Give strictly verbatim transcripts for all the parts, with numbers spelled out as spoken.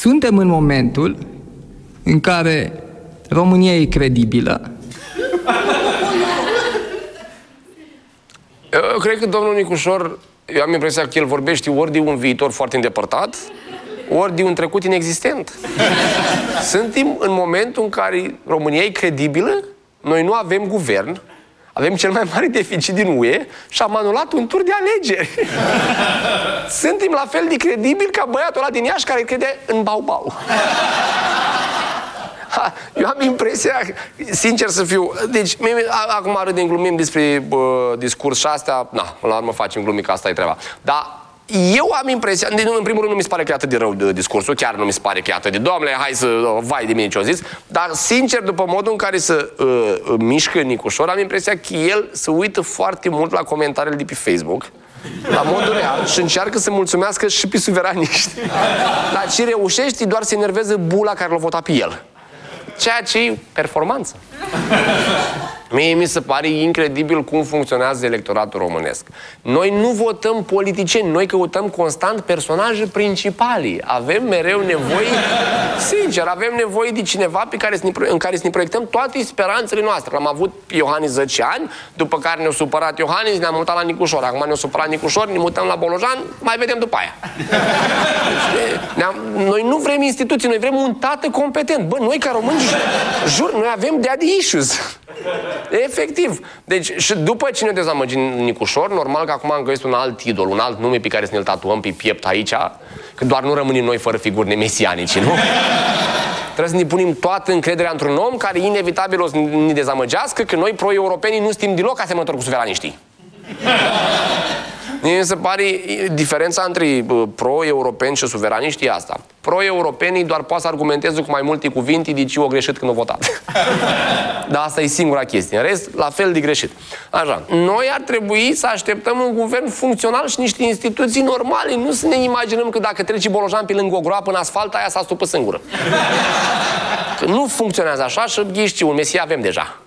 Suntem în momentul în care România e credibilă. Eu cred că domnul Nicușor, eu am impresia că el vorbește ori de un viitor foarte îndepărtat, ori de un trecut inexistent. Suntem în momentul în care România e credibilă, noi nu avem guvern, avem cel mai mare deficit din U E și am anulat un tur de alegeri. Suntem la fel de credibili ca băiatul ăla din Iași care crede în bau-bau. Eu am impresia, sincer să fiu, deci acum râdem, glumim despre bă, discurs și astea, na, la urmă facem glumii că asta e treaba. Dar eu am impresia, în primul rând nu mi se pare că e atât de rău de discursul, chiar nu mi se pare că e atât de, Doamne, hai să, vai de mine ce-o zis, dar sincer, după modul în care se uh, mișcă Nicușor, am impresia că el se uită foarte mult la comentariile de pe Facebook, la modul real, și încearcă să mulțumească și pe suveraniști. Dar ce reușește doar să enerveze bula care l-a votat pe el. Ceea ce e performanță. Mie mi se pare incredibil cum funcționează electoratul românesc. Noi nu votăm politicieni, noi căutăm constant personaje principale. Avem mereu nevoie, sincer, avem nevoie de cineva pe care să ne, în care să ne proiectăm toate speranțele noastre. L-am avut pe Iohannis zece ani, după care ne-a supărat Iohannis, ne-am mutat la Nicușor. Acum ne-a supărat Nicușor, ne mutăm la Bolojan, mai vedem după aia. Deci, noi nu vrem instituții, noi vrem un tată competent. Bă, noi ca români, jur, noi avem daddy issues. Efectiv. Deci, și după ce ne dezamăgim Nicușor, normal că acum am găsit un alt idol, un alt nume pe care să ne-l tatuăm pe piept aici, că doar nu rămânem noi fără figuri nemesianice, nu? Trebuie să ne punem toată încrederea într-un om care inevitabil o să ne dezamăgească, că noi pro-europenii nu suntem deloc asemănători cu suveraniștii. Mi se pare diferența între pro-europeni și suveraniștii asta. Pro-europenii doar poate să argumenteze cu mai multe cuvinte de ce o greșit când o votat. Dar asta e singura chestie. În rest, la fel de greșit. Așa. Noi ar trebui să așteptăm un guvern funcțional și niște instituții normale. Nu să ne imaginăm că dacă trece Bolojan pe lângă o groapă în asfalt, aia s-a stupă singură. Că nu funcționează așa și ghiși un Mesia avem deja.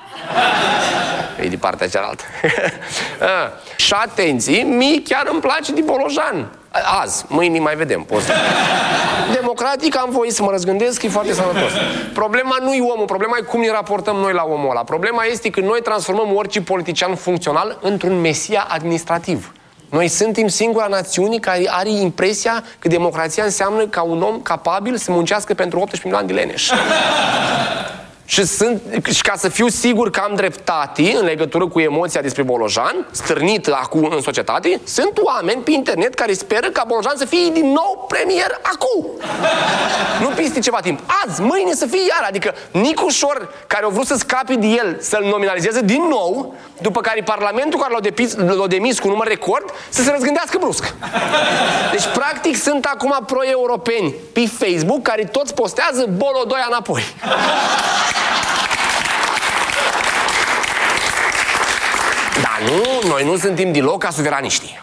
E de partea cealaltă. Și atenție, mie chiar îmi place de Bolojan. Azi, mâine mai vedem. Poți... Democratic am voie să mă răzgândesc, e foarte sănătos. Problema nu e omul, problema e cum ne raportăm noi la omul ăla. Problema este că noi transformăm orice politician funcțional într-un mesia administrativ. Noi suntem singura națiune care are impresia că democrația înseamnă ca un om capabil să muncească pentru optsprezece milioane de leneși. Și, sunt, și ca să fiu sigur că am dreptate în legătură cu emoția despre Bolojan, stârnită acum în societate, sunt oameni pe internet care speră ca Bolojan să fie din nou premier acum. Nu peste ceva timp. Azi, mâine să fie iar. Adică Nicușor, care a vrut să scape de el, să-l nominalizeze din nou, după care Parlamentul care l-a demis cu număr record, să se răzgândească brusc. Deci, practic, sunt acum pro-europeni pe Facebook care toți postează Bolodoia înapoi. Dar nu, noi nu suntem deloc ca suveraniștii.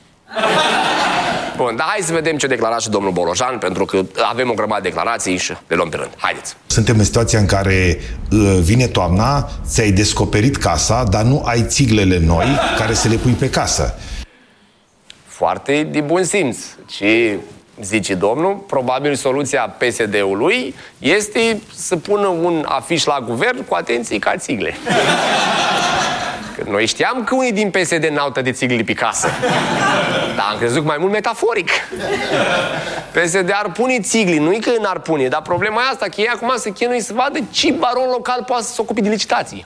Bun, dar hai să vedem ce declara și domnul Bolojan, pentru că avem o grămadă de declarații și le luăm pe rând. Haideți! Suntem în situația în care uh, vine toamna, ți-ai descoperit casa, dar nu ai țiglele noi care să le pui pe casă. Foarte de bun simț. Și zice domnul, probabil soluția P S D-ului este să pună un afiș la guvern cu atenție ca țigle. Că noi știam că unii din P S D n-au tăi de țigle pe casă. Dar am crezut mai mult metaforic. P S D ar pune țigli, nu-i că n-ar pune, dar problema e asta, că ei acum se chinuie să vadă ce baron local poate să se ocupe de licitații.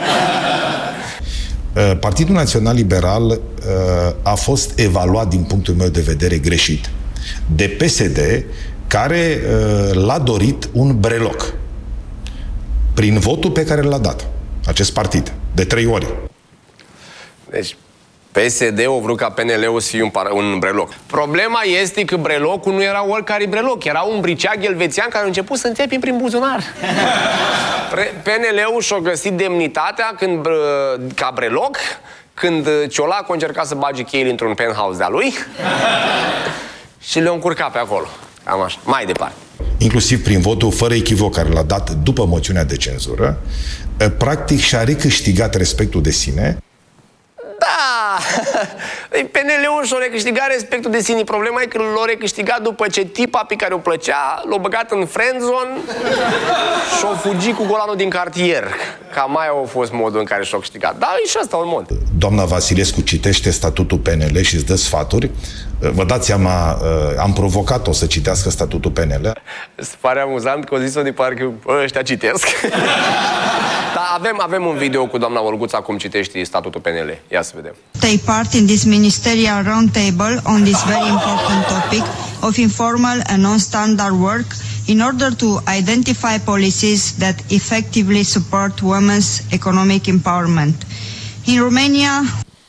Partidul Național Liberal a fost evaluat din punctul meu de vedere greșit de P S D, care l-a dorit un breloc prin votul pe care l-a dat acest partid, de trei ori. Deci, P S D-ul a vrut ca P N L-ul să fie un, un breloc. Problema este că brelocul nu era oricare breloc, era un briceag elvețian care a început să înțepe prin buzunar. P N L-ul și-a găsit demnitatea când, ca breloc, când Ciolacu a încercat să bage cheile într-un penthouse de-a lui și le-a încurcat pe acolo. Cam așa. Mai departe. Inclusiv prin votul fără echivoc care l-a dat după moțiunea de cenzură, practic și-a recâștigat respectul de sine. Da, P N L-ul și-o recâștigat respectul de sine. Problema e că l-o recâștigat după ce tipa pe care o plăcea l-o băgat în friendzone și-o fugit cu golanul din cartier. Cam mai a fost modul în care și-o câștigat. Dar e și ăsta un mod. Doamna Vasilescu citește statutul P N L și îți dă sfaturi. Vă dați seama, am provocat-o să citească statutul P N L. Se pare amuzant că o zis-o de parcă ăștia citesc. Dar avem, avem un video cu doamna Olguța cum citești statutul P N L. Ia să vedem. Take part in this ministerial roundtable on this very important topic of informal and non-standard work in order to identify policies that effectively support women's economic empowerment. In Romania...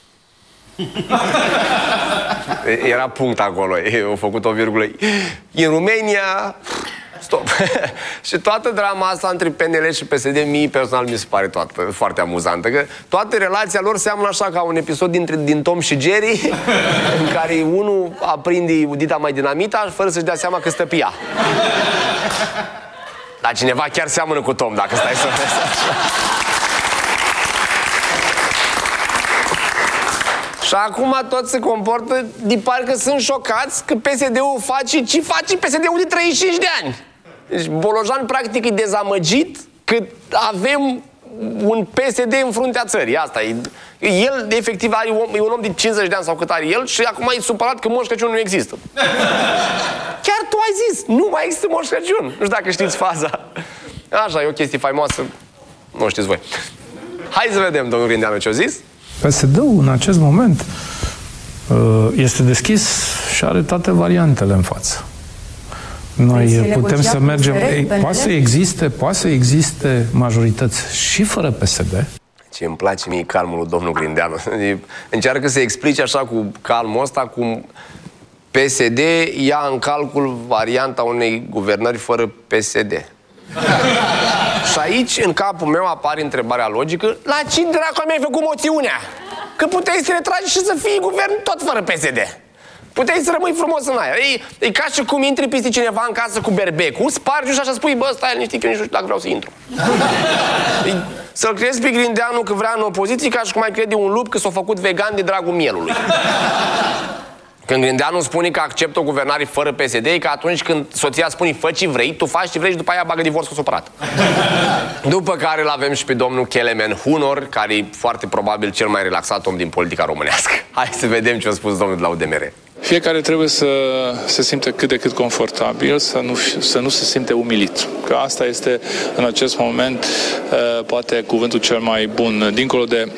Era punct acolo, au făcut o virgulă. În România... Stop. Și toată drama asta între P N L și P S D, mie personal mi se pare toată, foarte amuzantă. Că toată relația lor seamănă așa ca un episod dintre, din Tom și Jerry, în care unul aprinde udita mai dinamita fără să-și dea seama că stă pe ea. Dar cineva chiar seamănă cu Tom, dacă stai să vezi așa. Și acum tot se comportă de parcă sunt șocați că P S D-ul face ce face P S D-ul de treizeci și cinci de ani. Deci Bolojan practic e dezamăgit că avem un P S D în fruntea țării. Asta e. El efectiv are un, e un om de cincizeci de ani sau cât are el și acum e supărat că Moș Crăciun nu există. Chiar tu ai zis, nu mai există Moș Crăciun. Nu știu dacă știți faza. Așa, e o chestie faimoasă. Nu știți voi. Hai să vedem, domnul Grindeanu, ce-a zis. P S D-ul în acest moment este deschis și are toate variantele în față. Noi putem să mergem... Ei, poate să existe, poate să existe majorități și fără P S D. Ce îmi place mie calmul lui domnul Grindeanu. Încearcă să explice așa cu calmul ăsta cum P S D ia în calcul varianta unei guvernări fără P S D. Și aici, în capul meu, apare întrebarea logică: la ce dracu mi-ai făcut moțiunea? Că puteai să retragi și să fii guvern tot fără P S D. Puteai să rămâi frumos în aia. E, e ca și cum intri peste cineva în casă cu berbecul, spargi și așa spui: bă, stai liniștit, eu nici nu știu dacă vreau să intru. Să-l crezi pe Grindeanu că vrea în opoziție, ca și cum ai crede un lup că s-a făcut vegan de dragul mielului. Când Grindeanu spune că acceptă o guvernare fără P S D, e că atunci când soția spune fă ce vrei, tu faci ce vrei și după aia bagă divorțul supărat. După care îl avem și pe domnul Kelemen Hunor, care e foarte probabil cel mai relaxat om din politica românească. Hai să vedem ce a spus domnul de la U D M R. Fiecare trebuie să se simte cât de cât confortabil, să nu, să nu se simte umilit. Că asta este, în acest moment, poate cuvântul cel mai bun. Dincolo de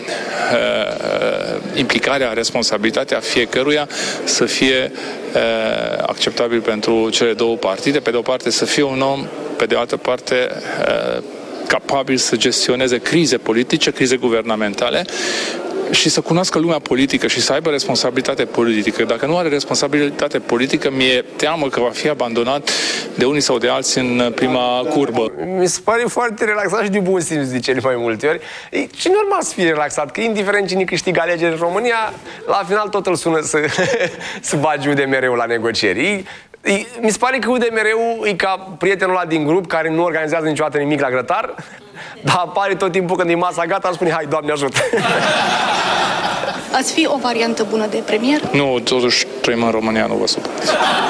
uh, implicarea, responsabilitatea fiecăruia, să fie uh, acceptabil pentru cele două partide. Pe de o parte să fie un om, pe de altă parte uh, capabil să gestioneze crize politice, crize guvernamentale, și să cunoască lumea politică și să aibă responsabilitate politică. Dacă nu are responsabilitate politică, mi-e teamă că va fi abandonat de unii sau de alții în prima curbă. Mi se pare foarte relaxat și de bun simț de cele mai multe ori. E, și normal să fie relaxat, că indiferent cine câștigă alegeri în România, la final tot îl sună să, să bagi U D M R-ul la negocieri. E, mi se pare că U D M R-ul e ca prietenul ăla din grup care nu organizează niciodată nimic la grătar, dar apare tot timpul când e masa gata, îmi spune: hai, Doamne ajută! Ați fi o variantă bună de premier? Nu, totuși trăim în România, nu vă supărați.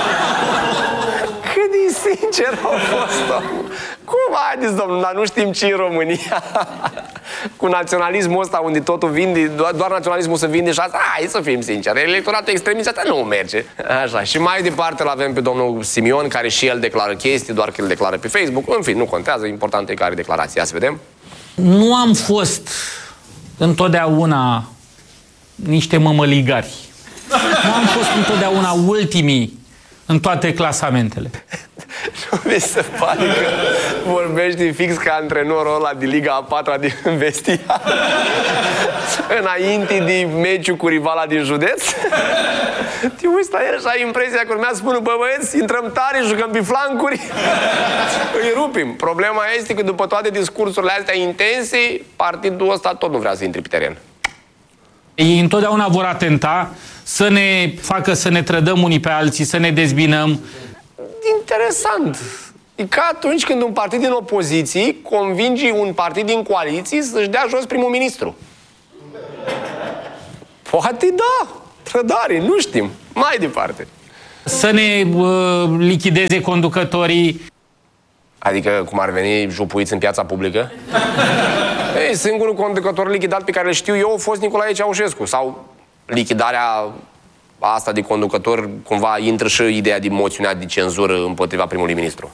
Cât de sincer a fost, domnul. Cum haideți, domnul, dar nu știm ce e România? Cu naționalismul ăsta unde totul vinde, doar, doar naționalismul se vinde și asta, hai să fim sinceri, electoratul extremist asta nu merge. Așa, și mai departe l-avem pe domnul Simion, care și el declară chestii, doar că îl declară pe Facebook. În fin, nu contează, important e care declarație. Ia să vedem. Nu am fost întotdeauna niște mămăligari. Nu am fost întotdeauna ultimii în toate clasamentele. Nu mi se pare că vorbești fix ca antrenorul ăla de Liga a patra din vestiar înainte de meciul cu rivala din județ? Te uiți la el și ai impresia că urmează să spună: bă, băieți, intrăm tare, jucăm pe flancuri, îi rupim. Problema este că după toate discursurile astea intense, partidul ăsta tot nu vrea să intre pe teren. Ei întotdeauna vor atenta să ne facă să ne trădăm unii pe alții, să ne dezbinăm. Interesant. E ca atunci când un partid din opoziție convinge un partid din coaliție să-și dea jos primul ministru. Poate da, trădare, nu știm. Mai departe. Să ne uh, lichideze conducătorii. Adică cum ar veni jupuiți în piața publică? Ei, singurul conducător lichidat pe care îl știu eu a fost Nicolae Ceaușescu. Sau lichidarea asta de conducător, cumva intră și ideea de moțiunea de cenzură împotriva primului ministru.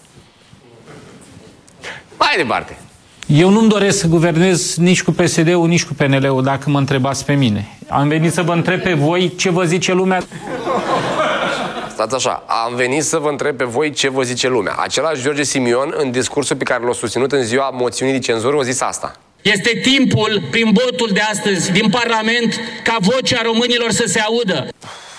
Mai departe. Eu nu-mi doresc să guvernez nici cu P S D-ul, nici cu P N L-ul, dacă mă întrebați pe mine. Am venit să vă întreb pe voi ce vă zice lumea. Stați așa, am venit să vă întreb pe voi ce vă zice lumea. Același George Simion, în discursul pe care l-a susținut în ziua moțiunii de cenzură, a zis asta. Este timpul, prin votul de astăzi din Parlament, ca vocea românilor să se audă.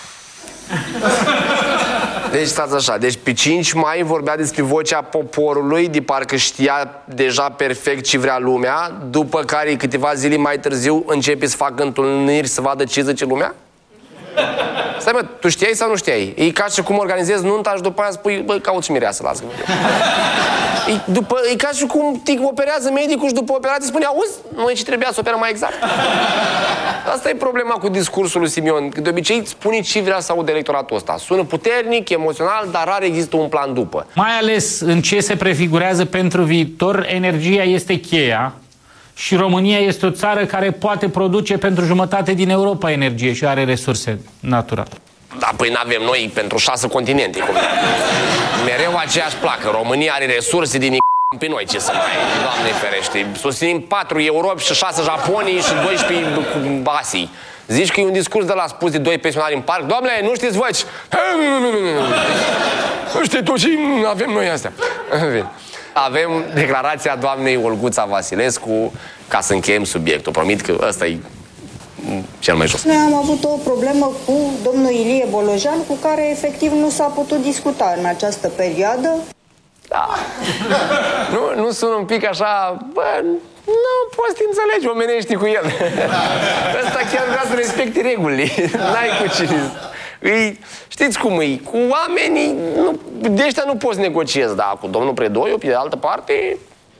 Deci stați așa, deci pe cinci mai vorbea despre vocea poporului, de parcă știa deja perfect ce vrea lumea, după care câteva zile mai târziu începe să facă întâlniri să vadă ce zice lumea? Stai mă, tu știai sau nu știai? E ca și cum organizezi nunta și după aia spui, bă, cauți mireasă, lasă. E, după, e ca și cum te operează medicul și după operație spune, auzi, noi ce trebuia să operăm mai exact. Asta e problema cu discursul lui Simion. De obicei spune ce vrea să audă electoratul ăsta. Sună puternic, emoțional, dar rar există un plan după. Mai ales în ce se prefigurează pentru viitor, energia este cheia. Și România este o țară care poate produce pentru jumătate din Europa energie și are resurse naturale. Da, păi n-avem noi pentru șase continente. Cum mereu aceeași placă. România are resurse din pe noi, ce să mai... Doamne ferește. Susținem patru Europi și șase Japonii și doisprezece Asii. Zici că e un discurs de la spus de doi pensionari în parc. Doamne, nu știți voci? Nu știi tu și avem noi astea. Avem declarația doamnei Olguța Vasilescu ca să încheiem subiectul. Promit că ăsta e cel mai jos. Noi am avut o problemă cu domnul Ilie Bolojan, cu care efectiv nu s-a putut discuta în această perioadă. Da. Nu, nu sună un pic așa... Bă, nu poți să înțelegi omenești cu el. Ăsta chiar vrea să respecte regulile. N-ai cu cine... Îi, știți cum e? Cu oamenii, nu, de ăștia nu poți negociezi, dar cu domnul Predoiu, pe de altă parte,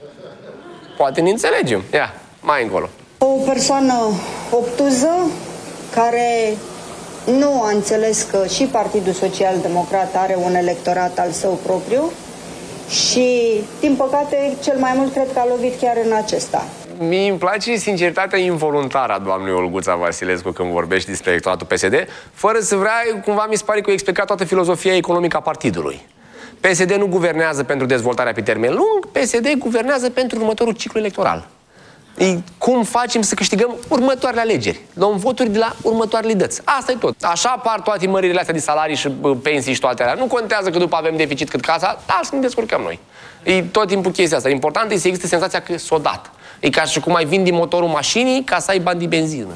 poate ne înțelegem. Ia, mai încolo. O persoană obtuză care nu a înțeles că și Partidul Social Democrat are un electorat al său propriu și, din păcate, cel mai mult cred că a lovit chiar în acesta. Mie îmi place sinceritatea involuntară a doamnei Olguța Vasilescu când vorbește despre electoratul P S D, fără să vrea, cumva mi se pare că a explicat toată filozofia economică a partidului. P S D nu guvernează pentru dezvoltarea pe termen lung, P S D guvernează pentru următorul ciclu electoral. E cum facem să câștigăm următoarele alegeri. Luăm voturi de la următoarele dăți. Asta e tot. Așa apar toate măririle astea de salarii și pensii și toate alea. Nu contează că după avem deficit cât casa, dar să ne descurcăm noi. E tot timpul chestia asta. Important e să existe senzația că s-o dat. E ca și cum ai vindi motorul mașinii ca să ai bani de benzină.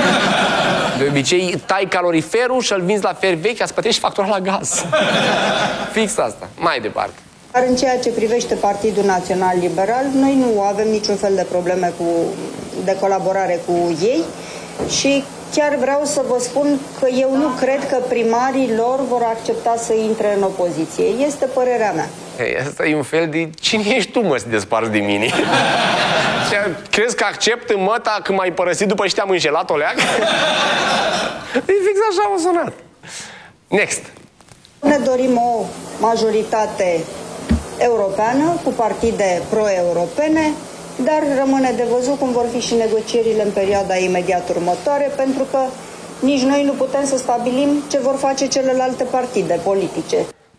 De obicei tai caloriferul și îl vinzi la fer vechi ca să plătești factura la gaz. Fix asta. Mai departe. Dar în ceea ce privește Partidul Național Liberal, noi nu avem niciun fel de probleme cu, de colaborare cu ei și chiar vreau să vă spun că eu nu cred că primarii lor vor accepta să intre în opoziție. Este părerea mea. Ei, asta e un fel de... Cine ești tu, mă, să te desparți de mine? Crezi că accept măta când m-ai părăsit după ce te-am înșelat o leac? E fix așa o sunat. Next. Ne dorim o majoritate europeană cu partide pro-europene, dar rămâne de văzut cum vor fi și negocierile în perioada imediat următoare, pentru că nici noi nu putem să stabilim ce vor face celelalte partide politice.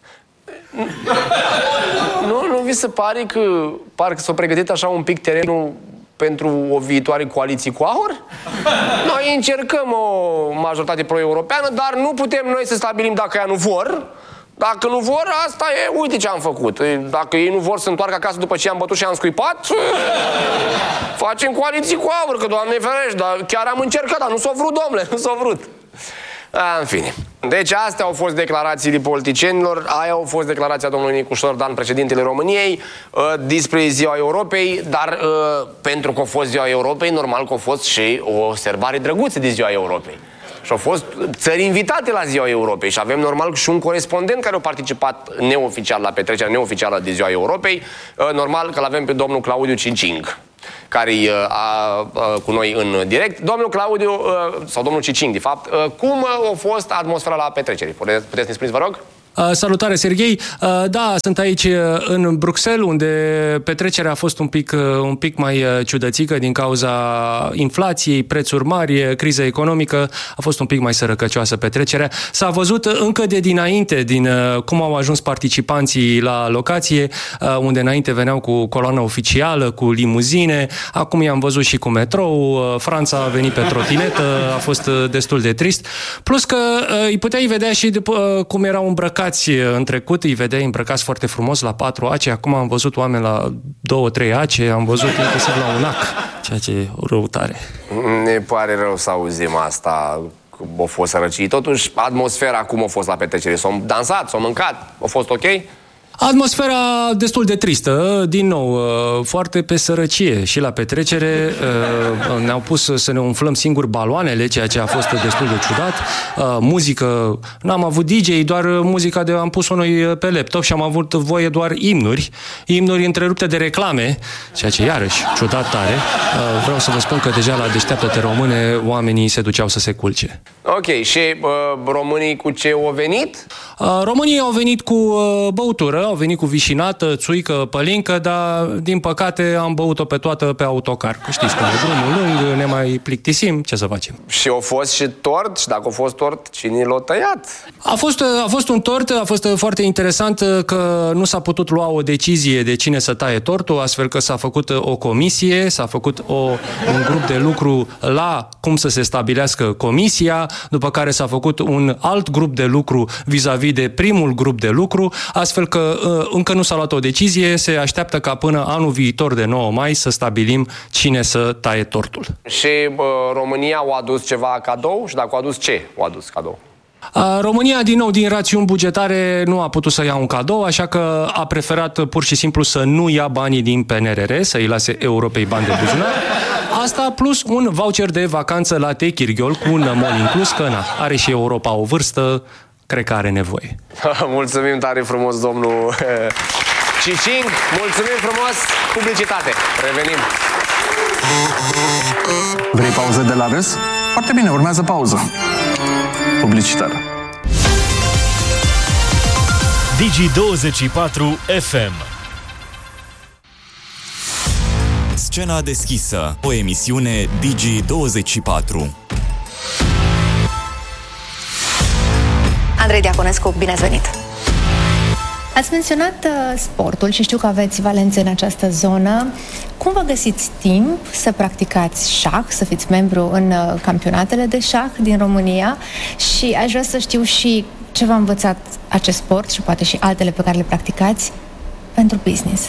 Nu, nu vi se pare că parcă s-a pregătit așa un pic terenul pentru o viitoare coaliție cu A U R? Noi încercăm o majoritate pro-europeană, dar nu putem noi să stabilim dacă ea nu vor. Dacă nu vor, asta e, uite ce am făcut. Dacă ei nu vor să întoarcă acasă după ce am bătut și am scuipat, facem coaliții cu A U R, că Doamne ferește, dar chiar am încercat, dar nu s-a vrut, domnule, nu s-a vrut. A, în fine. Deci astea au fost declarațiile politicienilor, aia au fost declarația domnului Nicu Șordan, președintele României, uh, despre Ziua Europei, dar uh, pentru că a fost Ziua Europei, normal că a fost și o sărbare drăguță de Ziua Europei. Și au fost țări invitate la Ziua Europei și avem normal și un corespondent care a participat neoficial la petrecerea neoficială de Ziua Europei. Normal că l-avem pe domnul Claudiu Cicing, care e cu noi în direct. Domnul Claudiu, sau domnul Cicing, de fapt, cum a fost atmosfera la petrecere? Puteți să ne spuneți, vă rog? Uh, salutare, Serghei! Uh, da, sunt aici uh, în Bruxelles, unde petrecerea a fost un pic, uh, un pic mai uh, ciudățică din cauza inflației, prețuri mari, criza economică. A fost un pic mai sărăcăcioasă petrecerea. S-a văzut încă de dinainte din uh, cum au ajuns participanții la locație, uh, unde înainte veneau cu coloană oficială, cu limuzine. Acum i-am văzut și cu metrou. Uh, Franța a venit pe trotinetă, a fost uh, destul de trist. Plus că uh, îi puteai vedea și după, uh, cum erau îmbrăcați în trecut, îi vedeai îmbrăcați foarte frumos la patru ace, acum am văzut oameni la două, trei ace, am văzut inclusiv la un ac, ceea ce e o răutare. Ne pare rău să auzim asta, că a fost sărăcii. Totuși, atmosfera cum a fost la petrecere? S-au dansat, s-au mâncat? A fost ok? Atmosfera destul de tristă, din nou, foarte pe sărăcie și la petrecere. Ne-au pus să ne umflăm singuri baloanele, ceea ce a fost destul de ciudat. Muzică, n-am avut D J, doar muzica de am pus-o noi pe laptop și am avut voie doar imnuri, imnuri întrerupte de reclame, ceea ce iarăși ciudat tare. Vreau să vă spun că deja la Deșteaptă-te Române oamenii se duceau să se culce. Ok, și uh, românii cu ce au venit? Uh, românii au venit cu uh, băutură, au venit cu vișinată, țuică, pălincă, dar din păcate am băut-o pe toată pe autocar. Știți cum e drumul lung, ne mai plictisim, ce să facem? Și a fost și tort? Și dacă a fost tort, cine l-a tăiat? A fost, a fost un tort, a fost foarte interesant că nu s-a putut lua o decizie de cine să taie tortul, astfel că s-a făcut o comisie, s-a făcut o, un grup de lucru la cum să se stabilească comisia, după care s-a făcut un alt grup de lucru vis-a-vis de primul grup de lucru, astfel că încă nu s-a luat o decizie, se așteaptă ca până anul viitor de nouă mai să stabilim cine să taie tortul. Și bă, România a adus ceva cadou? Și dacă a adus ce a adus cadou? România, din nou, din rațiuni bugetare, nu a putut să ia un cadou, așa că a preferat pur și simplu să nu ia banii din P N R R, să îi lase Europei bani de buzunar. Asta plus un voucher de vacanță la Techirghiol cu un mol inclus, că na, are și Europa o vârstă, cred că are nevoie. Mulțumim tare frumos, domnul Cicing. Mulțumim frumos. Publicitate. Revenim. Vrei pauză de la râs? Foarte bine, urmează pauză. Publicitară. Digi douăzeci și patru F M. Scena deschisă. O emisiune Digi douăzeci și patru. Andrei Diaconescu, bine ați venit! Ați menționat uh, sportul și știu că aveți valențe în această zonă. Cum vă găsiți timp să practicați șah, să fiți membru în uh, campionatele de șah din România? Și aș vrea să știu și ce v-a învățat acest sport și poate și altele pe care le practicați pentru business.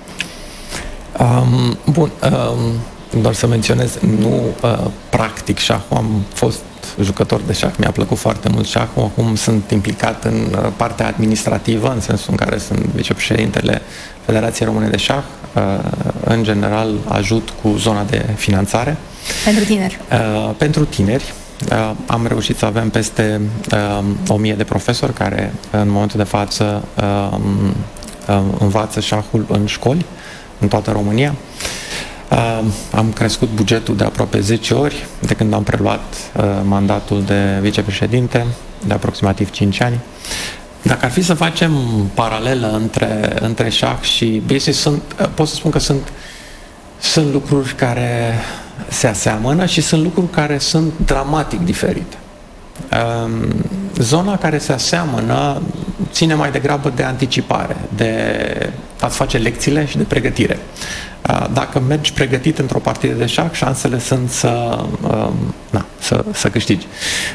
Um, bun, um, doar să menționez, nu uh, practic șahul, am fost jucător de șah, mi-a plăcut foarte mult șahul, acum sunt implicat în partea administrativă, în sensul în care sunt vicepreședintele Federației Române de Șah, în general ajut cu zona de finanțare. Pentru tineri? Pentru tineri. Am reușit să avem peste o mie de profesori care în momentul de față învață șahul în școli, în toată România. Uh, am crescut bugetul de aproape zece ori de când am preluat uh, mandatul de vicepreședinte, de aproximativ cinci ani. Dacă ar fi să facem paralelă între, între șah și business, sunt, uh, pot să spun că sunt, sunt lucruri care se aseamănă și sunt lucruri care sunt dramatic diferite. Uh, zona care se aseamănă ține mai degrabă de anticipare, de a-ți face lecțiile și de pregătire. Dacă mergi pregătit într-o partidă de șah, șansele sunt să, na, să, să câștigi.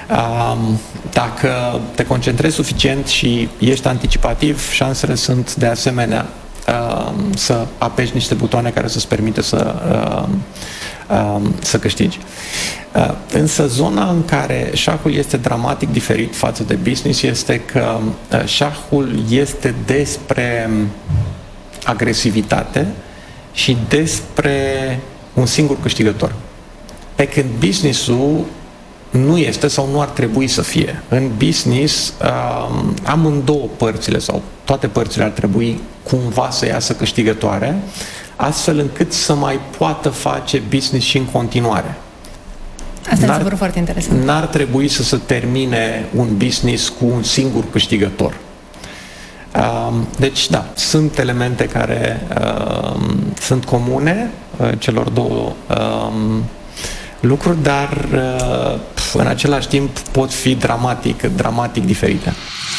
Dacă te concentrezi suficient și ești anticipativ, șansele sunt de asemenea să apeși niște butoane care să-ți permite să, să câștigi. Însă zona în care șahul este dramatic diferit față de business este că șahul este despre agresivitate și despre un singur câștigător. Pe când business-ul nu este sau nu ar trebui să fie. În business, um, amândouă părțile sau toate părțile ar trebui cumva să iasă câștigătoare, astfel încât să mai poată face business și în continuare. Asta mi se pare foarte interesant. N-ar trebui să se termine un business cu un singur câștigător. Um, deci, da, sunt elemente care um, sunt comune uh, celor două um, lucruri, dar uh, în același timp pot fi dramatic, dramatic diferite.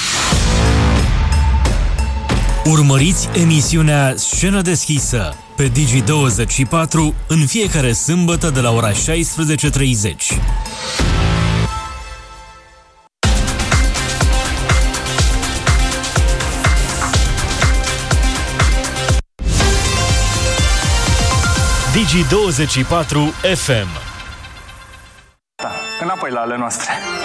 Urmăriți emisiunea Scenă deschisă pe Digi douăzeci și patru în fiecare sâmbătă de la ora șaisprezece și treizeci. Digi douăzeci și patru F M. Da, înapoi la ale noastre.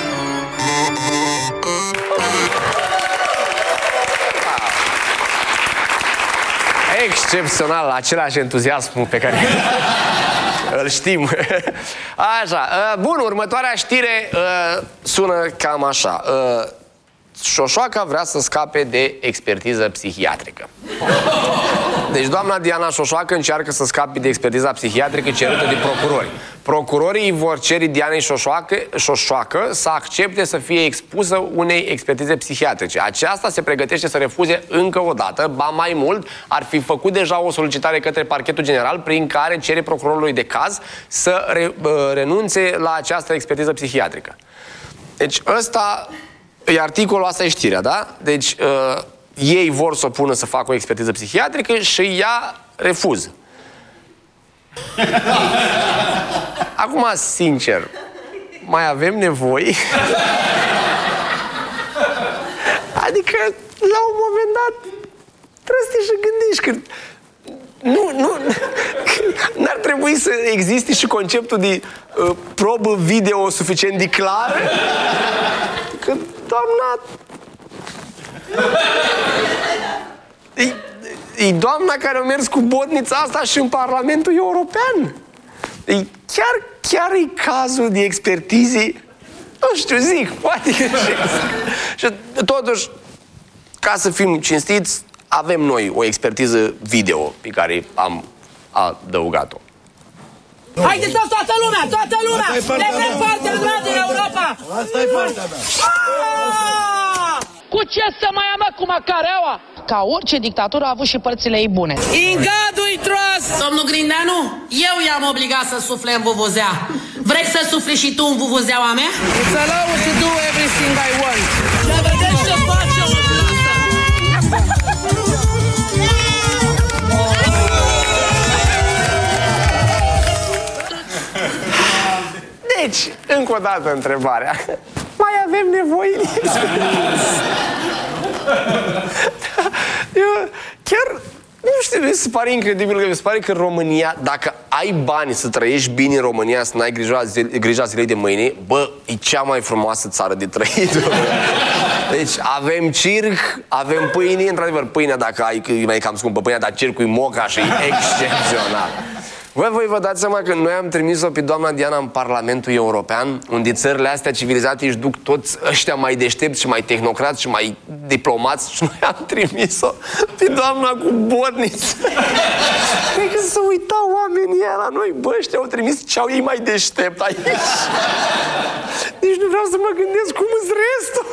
Excepțional, același entuziasm pe care îl știm. Așa, bun, următoarea știre sună cam așa. Șoșoaca vrea să scape de expertiză psihiatrică. Deci doamna Diana Șoșoacă încearcă să scape de expertiza psihiatrică cerută de procurori. Procurorii vor cere Dianei Șoșoacă, Șoșoacă să accepte să fie expusă unei expertize psihiatrice. Aceasta se pregătește să refuze încă o dată, ba mai mult, ar fi făcut deja o solicitare către Parchetul General prin care cere procurorului de caz să re, renunțe la această expertiză psihiatrică. Deci ăsta e articolul, asta e știrea, da? Deci uh, ei vor să o pună să facă o expertiză psihiatrică și ea refuză. Acum, sincer, mai avem nevoie? Adică, la un moment dat, trebuie să te și gândești că nu, nu, n-ar trebui să existe și conceptul de uh, probă video suficient de clară? Că, doamna... E, e doamna care a mers cu botnița asta și în Parlamentul European. E chiar, chiar e cazul de expertize, nu știu, zic, poate că și totuși, ca să fim cinstiți, avem noi o expertiză video pe care am adăugat-o. Haideți toată lumea, toată lumea! Le vrem partea mea din Europa! Asta e partea mea! Cu ce să mai amă cu macareaua? Ca orice dictatură a avut și părțile ei bune. In God we trust! Domnul Grindeanu, eu i-am obligat să sufle în vuvuzea. Vrei să sufli și tu în vuvuzeaua mea? It's allowed to do everything I want. Să vedeți ce face o clasă! Deci, încă o dată întrebarea. Mai avem nevoie de Eu chiar, nu știu, mi se pare incredibil că mi se pare că în România, dacă ai bani să trăiești bine în România, să n-ai grija, grija zilei de mâine, bă, e cea mai frumoasă țară de trăit. Deci avem circ, avem pâine, într-adevăr, pâinea, dacă ai, e mai cam scumpă pâinea, dar circul e moca și e excepțional. Voi, voi vă dați seama că noi am trimis-o pe doamna Diana în Parlamentul European, unde țările astea civilizate își duc toți ăștia mai deștepți și mai tehnocrați și mai diplomați și noi am trimis-o pe doamna cu botniță. Cred că să uitau oamenii ăia la noi, bă, ăștia au trimis ce au ei mai deștept aici. Nici nu vreau să mă gândesc cum îți restul.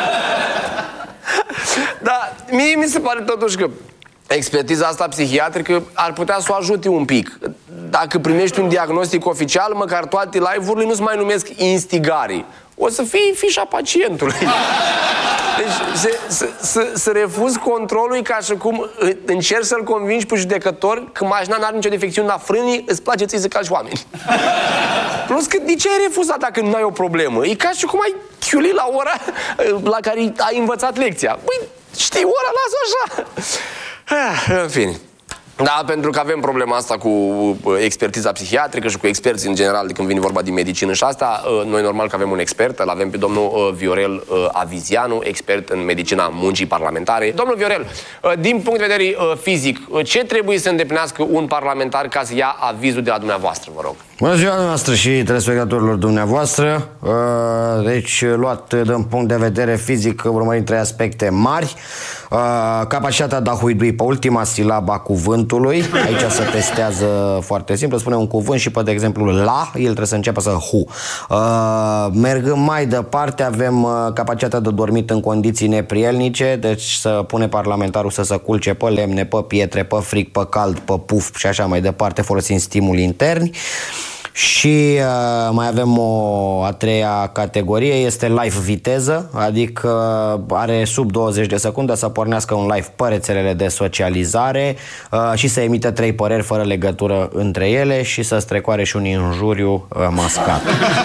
Dar mie mi se pare totuși că expertiza asta psihiatrică ar putea să o ajute un pic. Dacă primești un diagnostic oficial, măcar toate live-urile nu se mai numesc instigare. O să fie fișa pacientului. Deci să, să, să, să refuzi controlul ca și cum încerci să-l convingi pe judecător că mașina n-are nicio defecțiune la frânii, îți place ție să calci oameni. Plus că de ce ai refuzat dacă nu ai o problemă? E ca și cum ai chiulit la ora la care ai învățat lecția. Băi, știi, ora, lasă așa. În fine. Da, pentru că avem problema asta cu expertiza psihiatrică și cu experți în general când vine vorba de medicină și asta. Noi normal că avem un expert, îl avem pe domnul Viorel Avizianu, expert în medicina muncii parlamentare. Domnul Viorel, din punct de vedere fizic, ce trebuie să îndeplinească un parlamentar ca să ia avizul de la dumneavoastră, vă rog? Bună ziua dumneavoastră și telespectatorilor dumneavoastră. Deci, luat din punct de vedere fizic, urmărim trei aspecte mari. Capacitatea de a huidui pe ultima silabă a cuvântului. Aici se testează foarte simplu. Spune un cuvânt și pe, de exemplu, la, el trebuie să înceapă să hu. Mergând mai departe, avem capacitatea de dormit în condiții neprielnice, deci să pune parlamentarul să se culce pe lemne, pe pietre, pe frig, pe cald, pe puf și așa mai departe, folosind stimuli interni. Și uh, mai avem o a treia categorie, este live viteză, adică are sub douăzeci de secunde să pornească un live pe rețelele de socializare uh, și să emite trei păreri fără legătură între ele și să strecoare și un injuriu uh, mascat.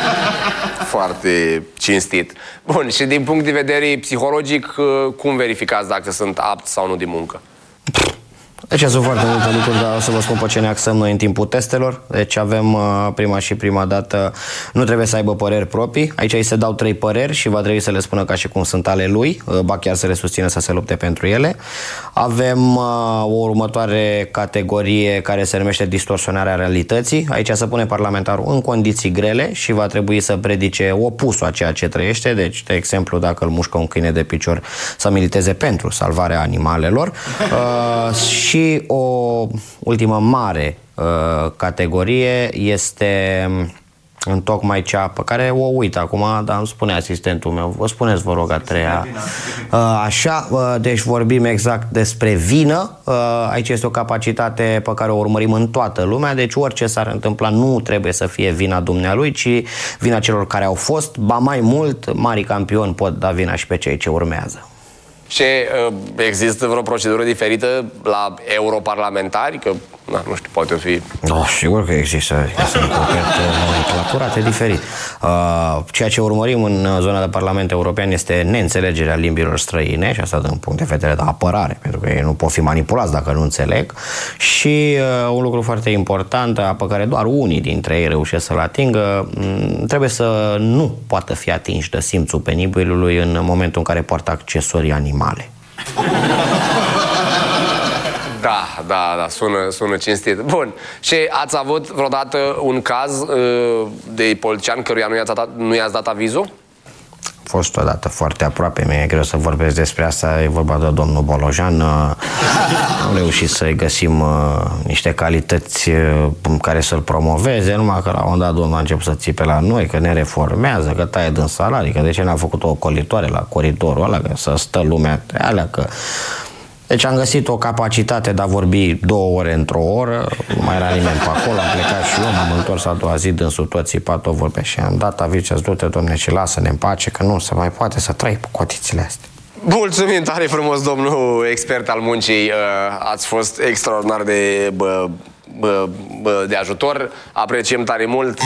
Foarte cinstit. Bun, și din punct de vedere psihologic, cum verificați dacă sunt apți sau nu de muncă? Deci sunt foarte multe lucruri, dar o să vă spun pe ce ne axăm noi în timpul testelor. Deci avem uh, prima și prima dată, nu trebuie să aibă păreri proprii. Aici îi se dau trei păreri și va trebui să le spună ca și cum sunt ale lui, uh, ba chiar să le susțină să se lupte pentru ele. Avem uh, o următoare categorie care se numește distorsionarea realității. Aici se pune parlamentarul în condiții grele și va trebui să predice opusul a ceea ce trăiește. Deci, de exemplu, dacă îl mușcă un câine de picior, să militeze pentru salvarea animalelor. Uh, și Și o ultimă mare uh, categorie este întocmai cea pe care o uit acum, dar îmi spune asistentul meu. Vă spuneți, vă rog, a treia. Uh, așa, uh, deci vorbim exact despre vină. Uh, aici este o capacitate pe care o urmărim în toată lumea, deci orice s-ar întâmpla nu trebuie să fie vina dumnealui, ci vina celor care au fost. Ba mai mult, mari campioni pot da vina și pe cei ce urmează. Și uh, există vreo procedură diferită la europarlamentari? Că, na, nu știu, poate fi... No, sigur că există. Sunt complet nomenclaturate diferit. Uh, ceea ce urmărim în zona de Parlament European este neînțelegerea limbilor străine, și asta din punct de vedere de apărare, pentru că ei nu pot fi manipulați dacă nu înțeleg. Și uh, un lucru foarte important, pe care doar unii dintre ei reușesc să-l atingă, trebuie să nu poată fi atinși de simțul penibilului în momentul în care poartă accesorii animale. Male. Da, da, da, sună, sună cinstit. Bun. Și ați avut vreodată un caz uh, de politician căruia nu i-ați dat, nu i-ați dat avizul? A fost odată foarte aproape, mi-e greu să vorbesc despre asta, e vorba de domnul Bolojan. Am reușit să-i găsim uh, niște calități uh, care să-l promoveze, numai că la un moment dat domnul a început să țipe la noi, că ne reformează, că taie din salarii, că de ce n-a făcut o ocolitoare la coridorul ăla, că să stă lumea alea, că... Deci am găsit o capacitate de a vorbi două ore într-o oră, nu mai era nimeni pe acolo, am plecat și eu, m-am întors a doua zi, dânsul tot țipat, o vorbea și am dat aviz, ce-ați du-te, domne, și lasă-ne în pace, că nu se mai poate să trăi pe cotițele astea. Mulțumim tare frumos, domnul expert al muncii, ați fost extraordinar de, bă, bă, bă, de ajutor, apreciem tare mult.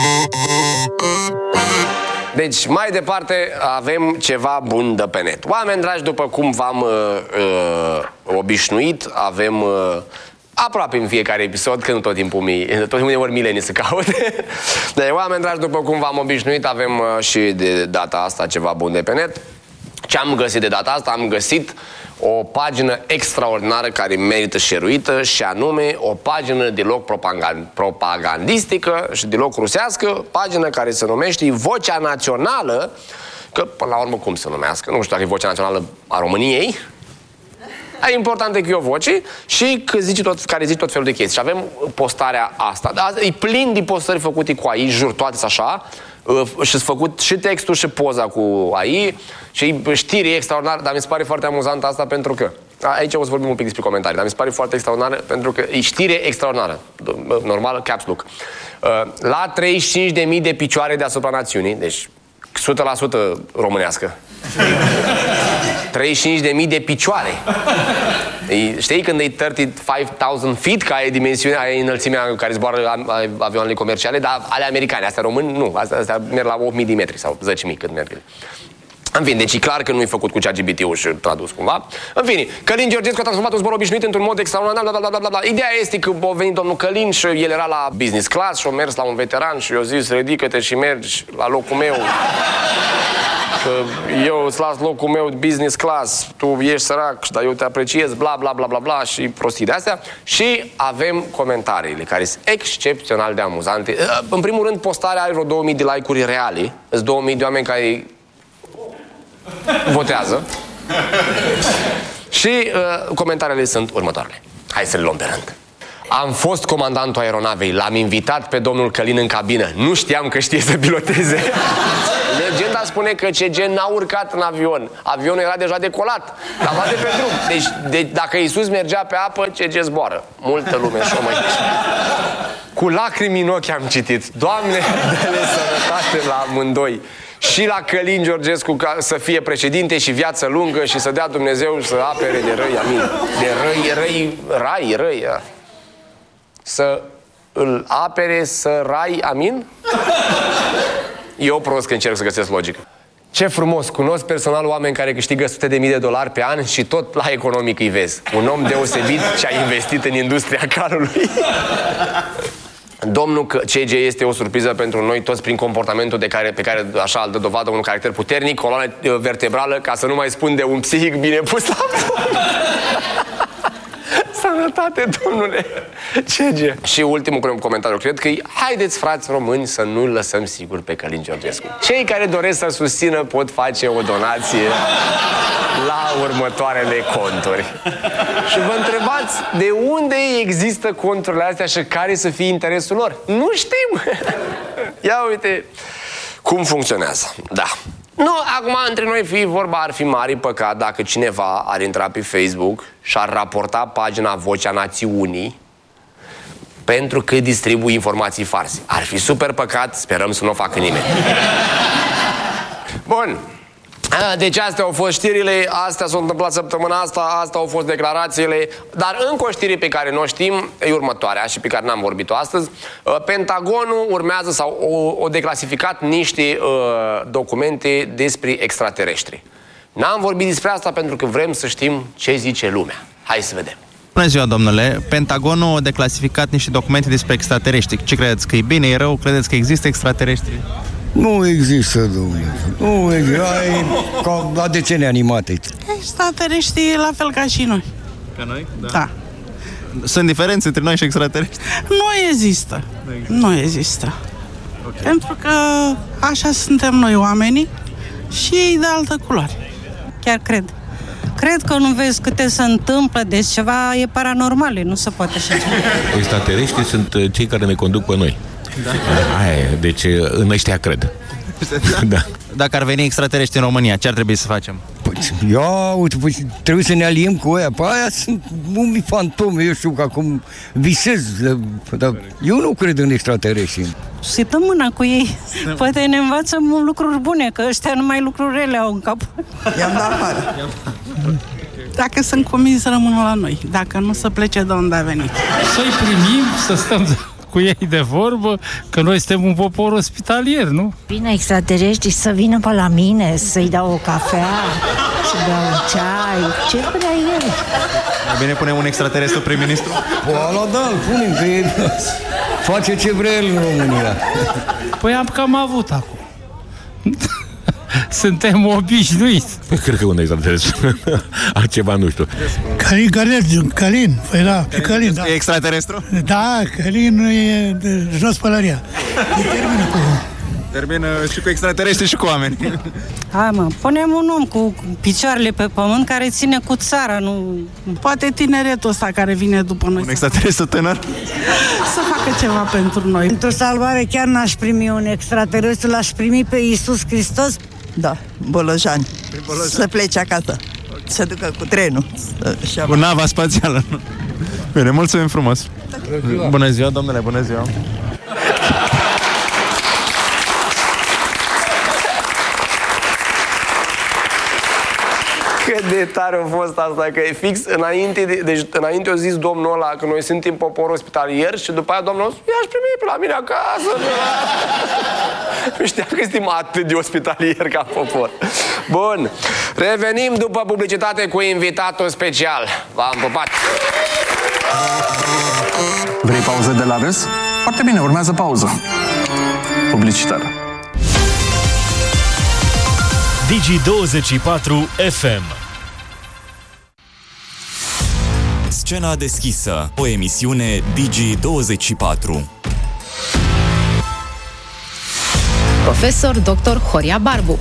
Deci, mai departe, avem ceva bun de pe net. Oameni dragi, după cum v-am uh, uh, obișnuit, avem uh, aproape în fiecare episod, că nu tot timpul mii, tot timpul milenii se caute. Deci, oameni dragi, după cum v-am obișnuit, avem uh, și de data asta ceva bun de pe net. Ce am găsit de data asta? Am găsit o pagină extraordinară care merită share-uită, și anume o pagină deloc propagandistică și deloc rusească, pagină care se numește Vocea Națională, că până la urmă cum se numească, nu știu dacă e Vocea Națională a României. E important că e o voce și că zice tot, care zice tot felul de chestii. Și avem postarea asta. E plin de postări făcute cu A I, jur, toate așa. Și-s făcut și textul și poza cu A I și știri extraordinare, dar mi se pare foarte amuzant asta pentru că aici o să vorbim un pic despre comentarii, dar mi se pare foarte extraordinară pentru că e știre extraordinară, normal, caps lock. La treizeci și cinci de mii de picioare deasupra națiunii, deci o sută la sută românească. treizeci și cinci de mii de picioare. E, știi când e treizeci și cinci mii feet, ca e dimensiunea, e înălțimea care zboară avioanele comerciale, dar ale americane, astea români, nu, astea, astea merg la opt mii de metri sau zece mii cât merg. În fine, deci e clar că nu e făcut cu ChatGPT-ul și tradus cumva. În fine, Călin Georgescu a transformat un zbor obișnuit într-un mod extraordinar, bla, bla, bla, bla, bla. Ideea este că a venit domnul Călin și el era la business class și a mers la un veteran și i-a zis, ridică-te și mergi la locul meu. Că eu îți las locul meu business class, tu ești sărac, dar eu te apreciez, bla, bla, bla, bla, bla și prostii de astea. Și avem comentariile care sunt excepțional de amuzante. În primul rând, postarea are vreo două mii de like-uri reale. Sunt două mii de oameni care votează. Și uh, comentariile sunt următoarele. Hai să le luăm pe rând. Am fost comandantul aeronavei, l-am invitat pe domnul Călin în cabină. Nu știam că știe să piloteze. Legenda spune că C G n-a urcat în avion. Avionul era deja decolat. L-a luat de pe drum. Deci, de, dacă Iisus mergea pe apă, C G zboară. Multă lume și-o mai... Cu lacrimi în ochi am citit. Doamne, dă-le sănătate la amândoi. Și la Călin Georgescu ca să fie președinte și viață lungă și să dea Dumnezeu să apere de răi, amin. De răi, răi, rai, răi. Să îl apere, să rai, amin? Eu prost că încerc să găsesc logică. Ce frumos, cunosc personal oameni care câștigă sute de mii de dolari pe an și tot la economic îi vezi. Un om deosebit ce a investit în industria carului. Domnul C G este o surpriză pentru noi toți prin comportamentul de care, pe care așa îl dă dovadă un caracter puternic, coloană vertebrală, ca să nu mai spun de un psihic bine pus la punct. Sănătate, domnule C G. Și ultimul comentariu, cred că haideți, frați români, să nu-l lăsăm sigur pe Călin Georgescu. Cei care doresc să susțină pot face o donație la următoarele conturi. Și vă întrebați de unde există conturile astea și care să fie interesul lor? Nu știm! Ia uite cum funcționează. Da. Nu, acum între noi fi vorba, ar fi mare păcat dacă cineva ar intra pe Facebook și ar raporta pagina Vocea Națiunii pentru că distribuie informații false. Ar fi super păcat, sperăm să nu o facă nimeni. Bun. Deci astea au fost știrile, astea s-au întâmplat săptămâna asta, astea au fost declarațiile, dar încă o știre pe care nu o știm e următoarea și pe care n-am vorbit-o astăzi. Pentagonul urmează sau o, o declasificat niște uh, documente despre extraterestri. N-am vorbit despre asta pentru că vrem să știm ce zice lumea. Hai să vedem. Bună ziua, domnule. Pentagonul a declasificat niște documente despre extraterestri. Ce credeți, că e bine, e rău? Credeți că există extraterestri? Nu există, domnule. Nu există. E ca la desene animate. Extraterestri la fel ca și noi. Ca noi? Da. Da. Sunt diferențe între noi și extraterestri? Nu există. Nu există. Nu există. Okay. Pentru că așa suntem noi oamenii și ei de altă culoare. Chiar cred. Cred că nu vezi câte se întâmplă, deci ceva e paranormal, nu se poate așa ceva. Extraterestrii sunt cei care ne conduc pe noi. Da. Aia, deci în ăștia cred. Da. Dacă ar veni extraterestri în România, ce ar trebui să facem? Păi, ia, uite, păi, trebuie să ne aliem cu aia. Păi aia sunt mumii fantome, eu știu că acum visez. Dar eu nu cred în extraterestri. Să-i dăm mâna cu ei. Poate ne învață lucruri bune, că ăștia numai lucruri rele au în cap. I-am dat afară. Dacă sunt convins să rămână la noi. Dacă nu, să plece de unde a venit. Să-i primim, să stăm cu ei de vorbă, că noi suntem un popor ospitalier, nu? Bine, extraterestri să vină pe la mine, să-i dau o cafea, să dau un ceai, ce vrea el. Mai bine punem un extraterestru prim-ministru? Ăla da, îl punem, că e... face ce vrea el în România. Păi am cam avut acum. Suntem obișnuiți. Păi cred că un extraterestru. Altceva nu știu. Călin Gărlețu, Călin, păi da, pe Călin, da. E extraterestru? Da, Călin nu e de jos pălăria. E termină cu... Termină și cu extraterestri și cu oameni. Hai mă, punem un om cu picioarele pe pământ care ține cu țara, nu... Poate tineretul ăsta care vine după noi. Un extraterestru tânăr? Să facă ceva pentru noi. Pentru salvare chiar n-aș primi un extraterestru, l-aș primi pe Iisus Hristos. Da, Bolojani. Să plece acasă. Okay. Să ducă cu trenul. Să... Cu nava spațială. Bine, mulțumim frumos. Bună ziua, domnule, bună ziua. Cât de tare a fost asta, că e fix înainte, de, deci înainte a zis domnul ăla că noi suntem popor ospitalier și după aia domnul ăla i-aș primi pe la mine acasă. Nu știa că suntem atât de ospitalier ca popor. Bun, revenim după publicitate cu invitatul special. V-am pupat! Vrei pauză de la râs? Foarte bine, urmează pauză. Publicitară. Digi douăzeci și patru F M. Scena deschisă, o emisiune Digi douăzeci și patru. Profesor doctor Horia Barbu.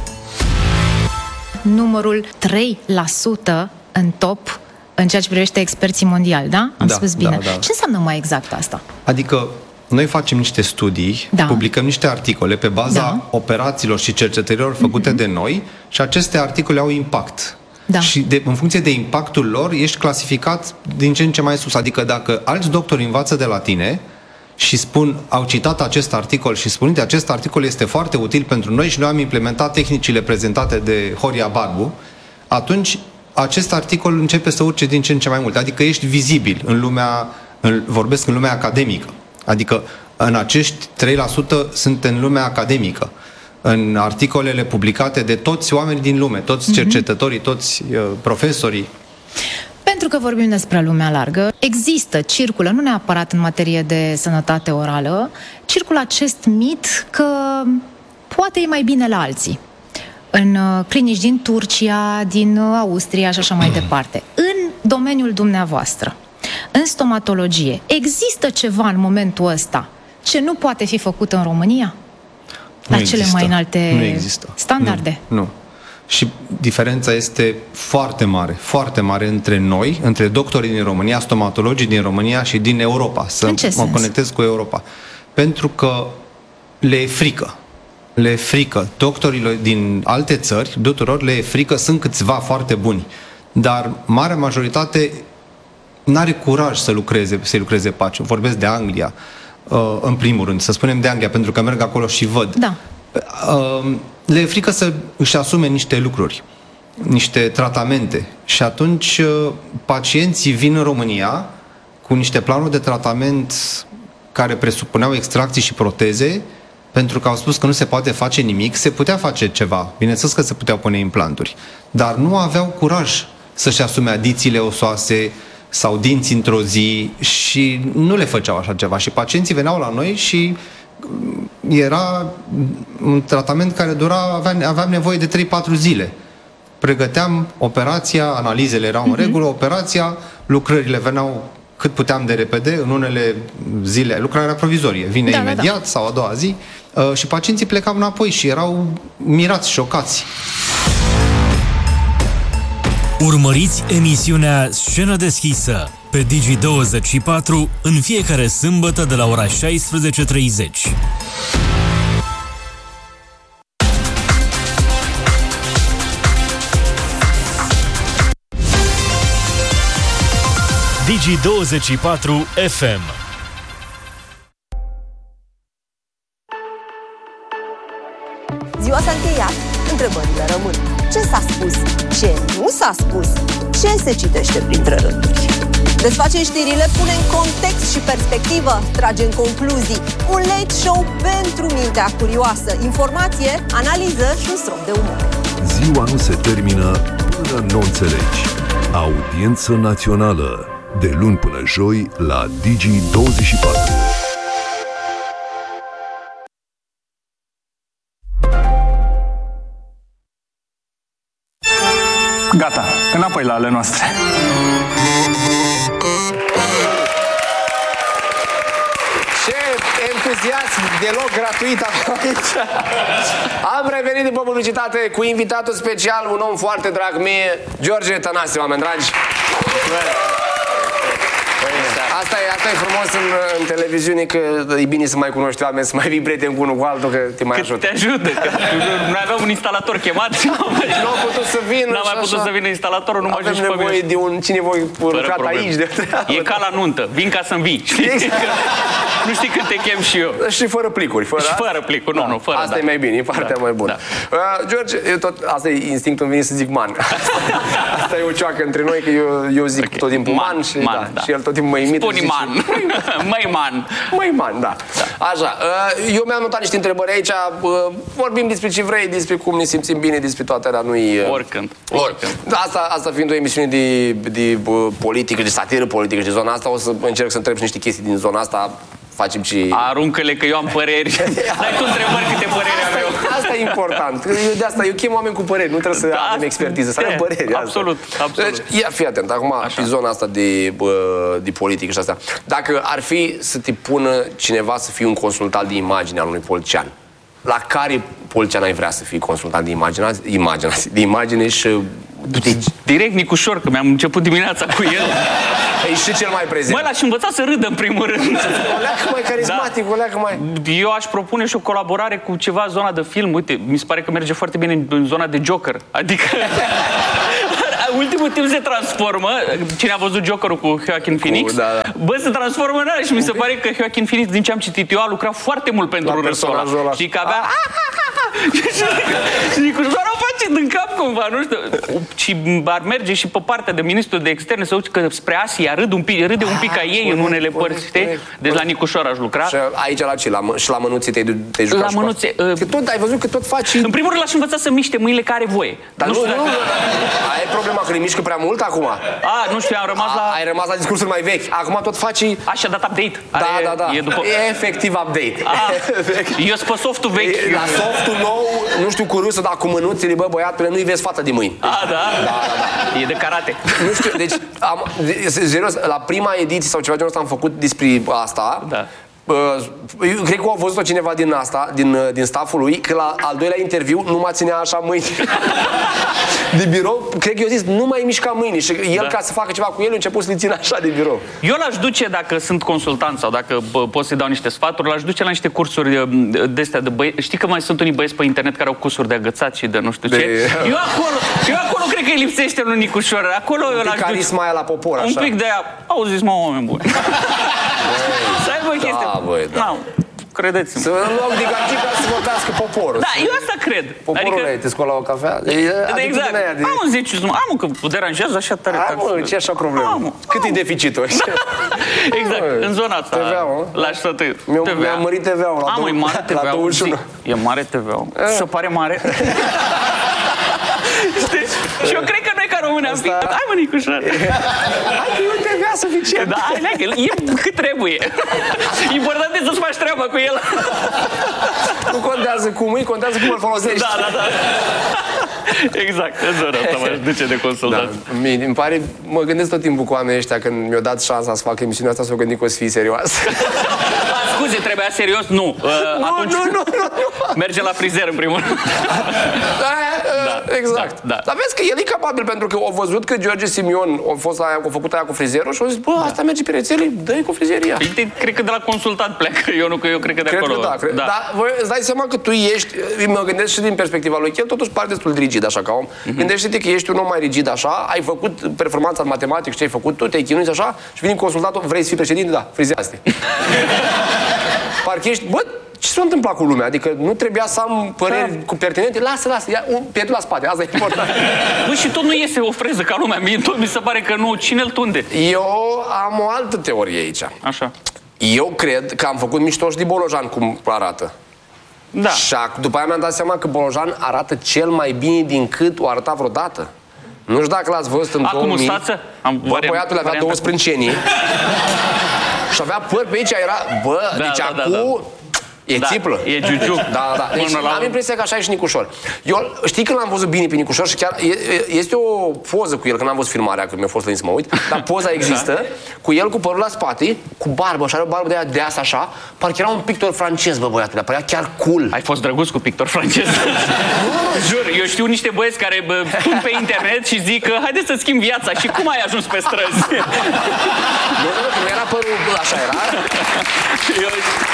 Numărul trei la sută în top în ceea ce privește experții mondiali, da? Am da, spus bine. Da, da. Ce înseamnă mai exact asta? Adică noi facem niște studii, da. publicăm niște articole pe baza da. operațiilor și cercetărilor făcute mm-hmm. de noi și aceste articole au impact. Da. Și de, în funcție de impactul lor ești clasificat din ce în ce mai sus. Adică dacă alți doctori învață de la tine și spun, au citat acest articol și spun, acest articol este foarte util pentru noi și noi am implementat tehnicile prezentate de Horia Barbu, atunci acest articol începe să urce din ce în ce mai mult. Adică ești vizibil în lumea, în, vorbesc în lumea academică. Adică în acești trei la sută sunt în lumea academică. În articolele publicate de toți oamenii din lume, toți cercetătorii, toți uh, profesorii. Pentru că vorbim despre lumea largă, există, circulă, nu neapărat în materie de sănătate orală, circulă acest mit că poate e mai bine la alții. În uh, clinici din Turcia, din uh, Austria și așa mai departe. În domeniul dumneavoastră, în stomatologie, există ceva în momentul ăsta ce nu poate fi făcut în România? La nu cele există. mai înalte nu există. standarde? Nu, nu. Și diferența este foarte mare, foarte mare între noi, între doctorii din România, stomatologii din România și din Europa. Să mă sens? conectez cu Europa. Pentru că le e frică. Le e frică. Doctorilor din alte țări, tuturor le e frică, sunt câțiva foarte buni. Dar marea majoritate n-are curaj să lucreze, să lucreze pace. Vorbesc de Anglia, în primul rând, să spunem de Anglia, pentru că merg acolo și văd. Da. Le e frică să își asume niște lucruri, niște tratamente. Și atunci pacienții vin în România cu niște planuri de tratament care presupuneau extracții și proteze, pentru că au spus că nu se poate face nimic. Se putea face ceva, bineînțeles că se puteau pune implanturi, dar nu aveau curaj să-și asume adițiile osoase sau dinți într-o zi și nu le făceau așa ceva. Și pacienții veneau la noi și era un tratament care dura, aveam, aveam nevoie de trei patru zile. Pregăteam operația, analizele erau în regulă, operația, lucrările veneau cât puteam de repede, în unele zile, lucrarea era provizorie, vine da, imediat da, da. sau a doua zi, uh, și pacienții plecau înapoi și erau mirați, șocați. Urmăriți emisiunea Scenă deschisă pe Digi douăzeci și patru în fiecare sâmbătă de la ora șaisprezece treizeci. Digi douăzeci și patru F M. Ziua s-a încheiat, întrebările rămân. Ce s-a spus? Ce nu s-a spus? Ce se citește printre rânduri? Desfacem știrile, pune în context și perspectivă, trage în concluzii. Un late show pentru mintea curioasă. Informație, analiză și un strop de umor. Ziua nu se termină până nu înțelegi. Audiență națională. De luni până joi la Digi douăzeci și patru. Gata, înapoi la ale noastre. Ce entuziasm deloc gratuit aici. Am revenit după publicitate cu invitatul special, un om foarte drag mie, George Tănase, oameni dragi. Asta e, asta e frumos în, în televiziune, că e bine să mai cunoști oameni, să mai fii prieten cu unul cu altul, că te mai că ajută. te ajută, că noi aveam un instalator chemat. Nu a putut să vină. N-a mai putut să vină instalatorul, nu mă ajungi pe mine. Avem nevoie de un cine voi lucrat aici. De e ca la nuntă, vin ca să-mi vii. Exact. Nu știi când te chem și eu. Și fără plicuri. Fără și fără plicuri, nu, nu, fără. Asta e mai bine, e partea mai bună. George, tot, asta e instinctul, îmi vine să zic man. Asta e o cioacă între noi, că eu, eu zic okay. tot timpul man, man, și, man da, da. și el tot timpul mă imită. Spune man. Măi man. Măi man, da. da. Așa, eu mi-am notat niște întrebări aici, vorbim despre ce vrei, despre cum ne simțim bine, despre toate alea, nu-i... Oricând. Oricând. Asta, asta fiind o emisiune de, de politică, de satiră politică și de zona asta, o să încerc să întreb și niște chestii din zona asta. Facem ce... Aruncă-le că eu am păreri. Dai tu întrebări câte păreri am eu. Asta e important. Eu de asta, eu chem oameni cu păreri, nu trebuie să da, avem expertiză, să avem păreri. Absolut, asta. absolut. Deci, ia, fii atent, acum, așa. Pe zona asta de, bă, de politică și asta. Dacă ar fi să te pună cineva să fii un consultant de imagine al unui politician, la care politician ai vrea să fii consultant de imagine, imagine, de imagine și... Deci, direct Nicușor, că mi-am început dimineața cu el. E și cel mai prezent. Mă, l-aș învăța să râdă în primul rând. O leacă mai carismatic, da. o leacă mai... Eu aș propune și o colaborare cu ceva zona de film. Uite, mi se pare că merge foarte bine în zona de Joker. Adică... ultimul timp se transformă. Cine a văzut Jokerul cu Joaquin Phoenix? Cu, da, da. Bă, se transformă în ăla și mi se pare că Joaquin Phoenix, din ce am citit eu, a lucrat foarte mult pentru râsul ăla. Și că avea... Și Nicușor o face din cap cumva, nu știu. Și ar merge și pe partea de ministru de externe să uite că spre Asia râd un pic, râde un pic ca ei în unele părți, știi? Deci la Nicușor aș lucra. Și aici la ce? La, și la mânuții te-ai te jucat? La mânuțe. Uh, că tot ai văzut că tot faci... În primul rând l-aș învăța să miște mâinile care voie. Dar nu, nu, nu, ai problema că le mișcă prea mult acum? A, nu știu, am rămas A, la... Ai rămas la discursuri mai vechi. Acum tot faci... Așa, dat update. Da, Are, da, da. E, după... e efectiv update. A, eu sunt pe softul vechi. E, la softul nou, nu știu cu râsă, dar cu mânuțele, bă, băiatule, nu-i vezi fața de mâini. A, da? Da, da, da. E de karate. Nu știu, deci, am, serios, la prima ediție sau ceva genul ăsta am făcut despre asta. Da. Eu cred că au văzut-o cineva din asta, din, din stafful lui, că la al doilea interviu nu mai ținea așa mâini de birou. Cred că eu zis, nu mai mișca mâini. Și el, da. ca să facă ceva cu el, a început să le țină așa de birou. Eu l-aș duce, dacă sunt consultant sau dacă bă, pot să-i dau niște sfaturi, l-aș duce la niște cursuri de-astea de băieți. Știi că mai sunt unii băieți pe internet care au cursuri de agățat și de nu știu ce? De... Eu acolo, eu acolo cred că îi lipsește lui Nicușor. Acolo eu l-aș duce. Carisma aia la popor, așa. Un pic de aia. Auziți, mă, oameni buni. Să aibă chestia. Da, băi, da. Credeți-mă. Să în loc de gagica să vorbească poporul. Da, eu asta cred. Poporul adică... te scoală o cafea? Adică exact. De... Am zece, am că vă deranjează așa tare. Am, mă, ce așa problemă? Am, Cât am. E deficitul? Exact, mă, în zona asta. T V-ul? Lași sătăi. Mi-am mărit T V-ul la, am, e mare T V-ul. la douăzeci și unu. E mare T V-ul. Se pare mare. Și eu cred că noi ca români am picat. Hai, mă, Nicușor. Hai că e un T V suficient. Da, hai, leagă, e cât trebuie. Important e să-ți faci treaba cu el. Nu contează cum e, contează cum îl folosești. Da, da, da. Exact, în zona asta m-aș duce de consultant. Da. Mie, îmi pare, mă gândesc tot timpul cu oamenii ăștia, când mi-au dat șansa să fac emisiunea asta, s-au gândit că o să fie serioasă. Scuze, trebuia serios? Nu. Uh, nu, atunci nu, nu, nu. Merge la frizer în primul rând. Da, da, exact. Da, da. Dar vezi că el e capabil, pentru că au văzut că George Simion a fost aia, a făcut aia cu frizerul și au zis, bă, da. asta merge pe rețele, dă-i cu frizeria. Cred că de la consultant pleacă, eu nu că eu cred că de cred acolo. Că da, cred. Da. Dar voi îți dai seama că tu ești, mă gândesc și din perspectiva lui, că el totuși pare destul de rigid așa ca om. Mm-hmm. Gândește-te că ești un om mai rigid așa, ai făcut performanța în matematică, ce ai făcut tu, te-ai chinuit așa și vine consultatul, vrei să fii președinte? Da, frizează asta. Parcă ești, bă, ce s-a întâmplat cu lumea? Adică nu trebuia să am păreri da. cu pertinente? Lasă, lasă, ia un pietul la spate, asta e important. Bă, și tot nu iese o freză ca lumea, mie tot mi se pare că nu, cine-l tunde? Eu am o altă teorie aici. Așa. Eu cred că am făcut mișto și de Bolojan cum arată. Da. Și după aia mi-am dat seama că Bolojan arată cel mai bine din cât o arăta vreodată. Nu știu dacă l-ați văzut în Acum două mii. mustață? Am bă, băiatul avea două sprâncenii. Și avea păr pe aici, era, bă, da, deci da, acum... da, da. E da, țiplă. E giugiu. Da, da. Deci la... am impresia că așa e și Nicușor. Eu știi că l-am văzut bine pe Nicușor și chiar este o poză cu el, că n-am văzut filmarea, că mi-a fost lănit să mă uit, dar poza există, da. cu el cu părul la spate, cu barbă, și are o barbă de aia de asta așa, parcă era un pictor francez, bă, băiatule, părea chiar cool. Ai fost drăguț cu pictor francez? Jur, eu știu niște băieți care bă, pun pe internet și zic că haideți să schimb viața și cum ai ajuns pe străzi? Nu, nu, nu, era părul așa era. Eu...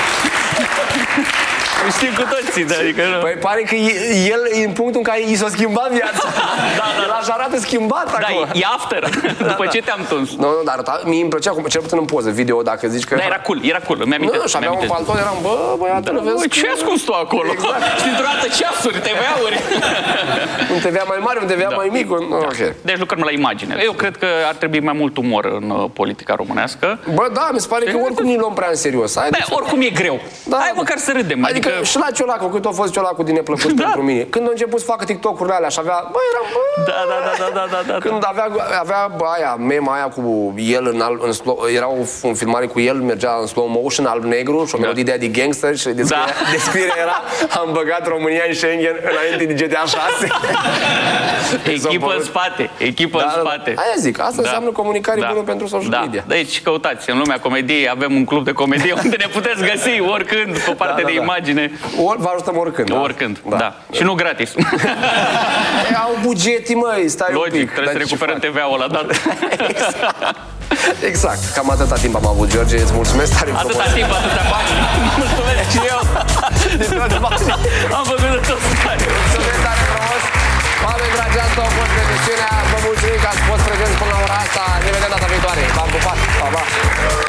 Știm cu toții, da, adică nu. Păi pare că el e în punctul în care i s-a schimbat viața. Da, da, el așa arată schimbat da, acum. Da, e after, după ce te-am tuns. Nu, nu, dar mie îmi plăcea, cel puțin în poză, video, dacă zici că... Da, era cool, era cool, îmi amintesc. Nu, și avea un palton, eram, bă, băiatele, vezi... Bă, ce ascunzi tu acolo? Exact. Și dintr-o dată ceasuri, T V-uri. Un T V mai mare, un T V da. mai mic. Un... Da. Okay. Deci lucrăm la imagine. Eu cred că ar trebui mai mult umor în politica românească. Bă, da, mi se pare că oricum nu luăm prea în serios. Bă, oricum e greu. Da. Hai măcar să râdem. Adică, adică... și la Ciolacu, cât a fost Ciolacu din neplăcut da. pentru mine. Când a început să facă TikTok-urile alea și avea, bă, eram, bă... Da, da, da, da, da, da, da. Când avea, avea bă, aia, mema aia cu el în, al, în slow, era o, un filmare cu el, mergea în slow motion, alb-negru și o melodie de aia de gangster și descrierea, da. descrierea era, am băgat România în Schengen înainte de G T A șase. Echipă în spate, echipă da, în spate. Aia zic, asta da. înseamnă comunicare da. bună pentru social da. media. Deci căutați, în lumea comediei avem un club de comedie unde ne puteți găsi oricând, pe partea da, da, de imagine. Ori vă ajutăm oricând. Oricând, da. da. Și nu gratis. Au bugeti, măi, stai Logic, un pic. trebuie să recuperăm T V-ul la dată. Exact. Exact. Cam atâta timp am avut, George. Îți mulțumesc tare frumos. Atâta timp, atâta bani. Mulțumesc și eu. Am făcut de tot stare. Mulțumesc tare frumos. Oameni dragi, asta a fost emisiunea. Vă mulțumim că ați fost prezenți până la ora asta. Ne vedem data viitoare. V-am pupat. Pa, pa.